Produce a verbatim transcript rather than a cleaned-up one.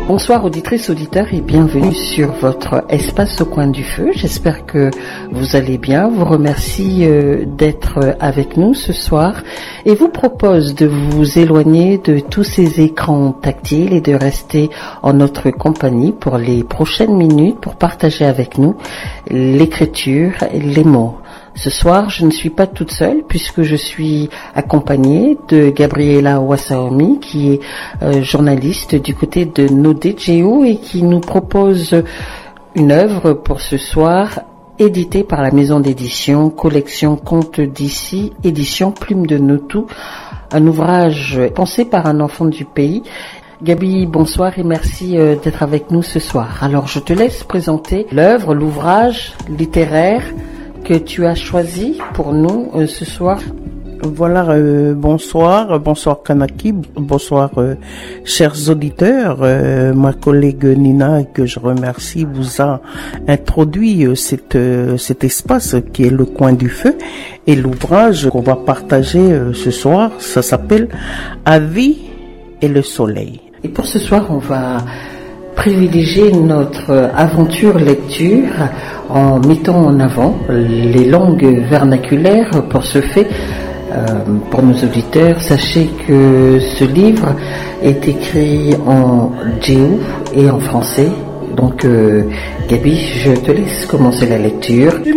Bonsoir auditrices, auditeurs et bienvenue sur votre espace au coin du feu. J'espère que vous allez bien. Vous remercie euh, d'être avec nous ce soir et vous propose de vous éloigner de tous ces écrans tactiles et de rester en notre compagnie pour les prochaines minutes pour partager avec nous l'écriture et les mots. Ce soir, je ne suis pas toute seule puisque je suis accompagnée de Gabriela Wassaomi qui est euh, journaliste du côté de Nodejeo et qui nous propose une œuvre pour ce soir éditée par la maison d'édition Collection Contes d'ici, édition Plume de Notou, un ouvrage pensé par un enfant du pays. Gabi, bonsoir et merci euh, d'être avec nous ce soir. Alors, je te laisse présenter l'œuvre, l'ouvrage littéraire que tu as choisi pour nous euh, ce soir. Voilà, euh, bonsoir, bonsoir Kanaki, bonsoir euh, chers auditeurs. Euh, ma collègue Nina, que je remercie, vous a introduit euh, cet, euh, cet espace qui est le coin du feu. Et l'ouvrage qu'on va partager euh, ce soir, ça s'appelle Avis et le soleil. Et pour ce soir, on va privilégier notre aventure lecture en mettant en avant les langues vernaculaires. Pour ce fait, euh, pour nos auditeurs, sachez que ce livre est écrit en djéou et en français. Donc, euh, Gabi, je te laisse commencer la lecture.